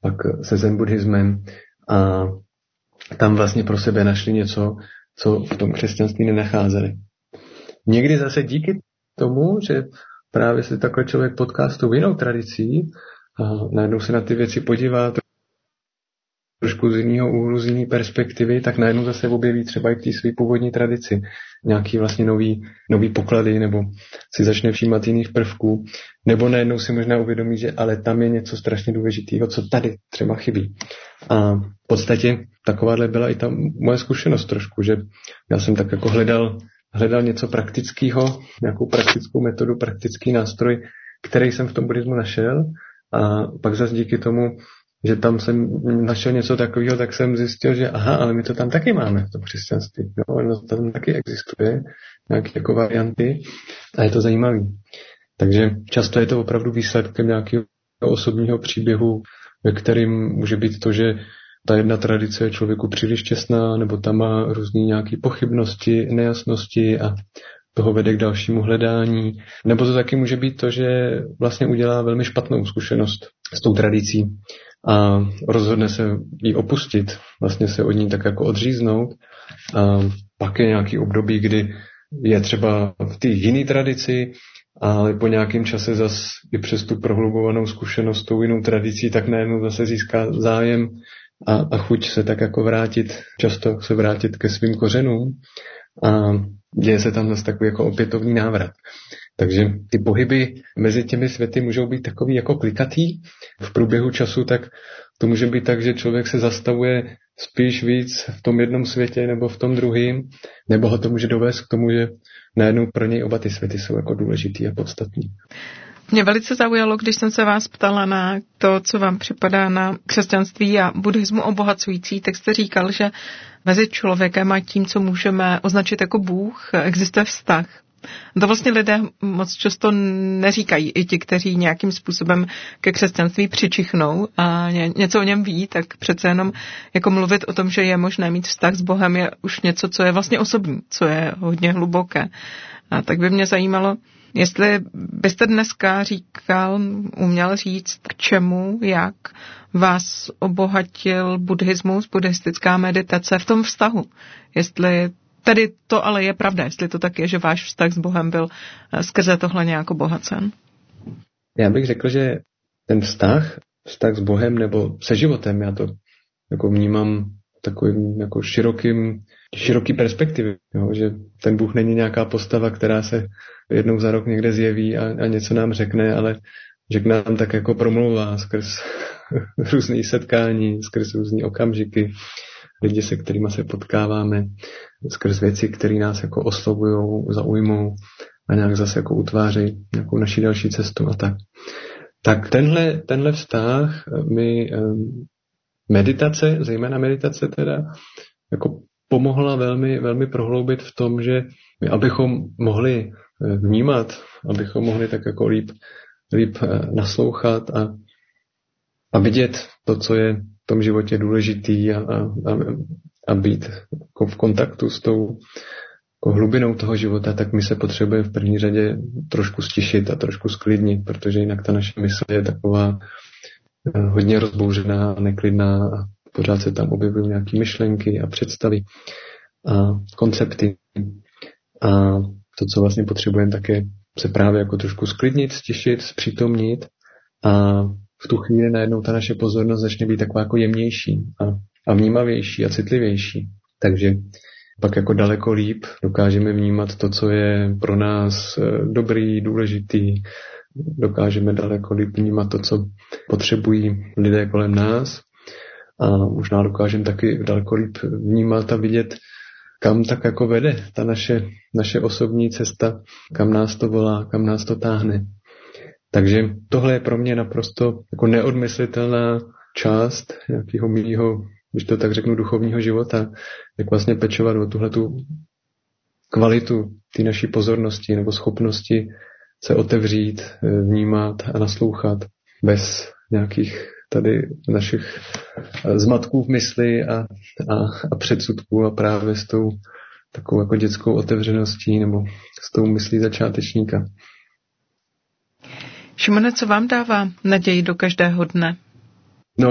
pak se zen buddhismem a tam vlastně pro sebe našli něco, co v tom křesťanství nenacházeli. Někdy zase díky tomu, že právě se takhle člověk potká s tou jinou tradicí a najednou se na ty věci podívá trošku z jiného úhlu, z jiné perspektivy, tak najednou zase objeví třeba i v té své původní tradici nějaký vlastně nový poklady, nebo si začne všímat jiných prvků, nebo najednou si možná uvědomí, že ale tam je něco strašně důležitého, co tady třeba chybí. A v podstatě takováhle byla i ta moje zkušenost trošku, že já jsem tak jako hledal něco praktického, nějakou praktickou metodu, praktický nástroj, který jsem v tom buddhismu našel, a pak zase díky tomu, že tam jsem našel něco takového, tak jsem zjistil, že aha, ale my to tam taky máme v tom křesťanství. No, to tam taky existuje, nějaké jako varianty a je to zajímavý. Takže často je to opravdu výsledkem nějakého osobního příběhu, ve kterým může být to, že ta jedna tradice je člověku příliš těsná, nebo tam má různý nějaké pochybnosti, nejasnosti a toho vede k dalšímu hledání. Nebo to taky může být to, že vlastně udělá velmi špatnou zkušenost s tou tradicí a rozhodne se ji opustit, vlastně se od ní tak jako odříznout. A pak je nějaký období, kdy je třeba v té jiné tradici, ale po nějakém čase zas i přes tu prohlubovanou zkušenost s tou jinou tradicí, tak najednou zase získá zájem a chuť se tak jako často se vrátit ke svým kořenům a děje se tam zase takový jako opětovný návrat. Takže ty pohyby mezi těmi světy můžou být takový jako klikatý v průběhu času, tak to může být tak, že člověk se zastavuje spíš víc v tom jednom světě nebo v tom druhém, nebo ho to může dovést k tomu, že najednou pro něj oba ty světy jsou jako důležitý a podstatný. Mě velice zaujalo, když jsem se vás ptala na to, co vám připadá na křesťanství a buddhismu obohacující, tak jste říkal, že mezi člověkem a tím, co můžeme označit jako Bůh, existuje vztah. To vlastně lidé moc často neříkají, i ti, kteří nějakým způsobem ke křesťanství přičichnou a něco o něm ví, tak přece jenom jako mluvit o tom, že je možné mít vztah s Bohem, je už něco, co je vlastně osobní, co je hodně hluboké. A tak by mě zajímalo, jestli byste dneska uměl říct, k čemu, jak vás obohatil buddhismus, buddhistická meditace v tom vztahu. Jestli tedy to ale je pravda, jestli to tak je, že váš vztah s Bohem byl skrze tohle nějak obohacen. Já bych řekl, že ten vztah s Bohem nebo se životem, já to jako vnímám takovým jako široký perspektivy, jo, že ten Bůh není nějaká postava, která se jednou za rok někde zjeví a něco nám řekne, ale že k nám tak jako promlouvá skrz různý setkání, skrz různý okamžiky, lidi, se kterými se potkáváme, skrz věci, které nás jako oslovují, zaujmou a nějak zase jako utváří nějakou naši další cestu a tak. Tak tenhle vztah mi meditace, zejména meditace teda, jako pomohla velmi, velmi prohloubit v tom, že my, abychom mohli vnímat, abychom mohli tak jako líp naslouchat a vidět to, co je v tom životě důležitý a být jako v kontaktu s tou jako hlubinou toho života, tak my se potřebujeme v první řadě trošku stišit a trošku sklidnit, protože jinak ta naše mysl je taková hodně rozbouřená a neklidná a pořád se tam objevují nějaké myšlenky a představy a koncepty. A to, co vlastně potřebujeme, tak je se právě jako trošku sklidnit, stišit, zpřítomnit a v tu chvíli najednou ta naše pozornost začne být taková jako jemnější a vnímavější a citlivější. Takže pak jako daleko líp dokážeme vnímat to, co je pro nás dobrý, důležitý, dokážeme daleko líp vnímat to, co potřebují lidé kolem nás a možná dokážeme taky daleko líp vnímat a vidět, kam tak jako vede ta naše osobní cesta, kam nás to volá, kam nás to táhne. Takže tohle je pro mě naprosto jako neodmyslitelná část nějakého mýho, když to tak řeknu, duchovního života, jak vlastně pečovat o tuhletu kvalitu té naší pozornosti nebo schopnosti se otevřít, vnímat a naslouchat bez nějakých tady našich zmatků v mysli a předsudků a právě s tou takovou jako dětskou otevřeností nebo s tou myslí začátečníka. Šimone, co vám dává naději do každého dne?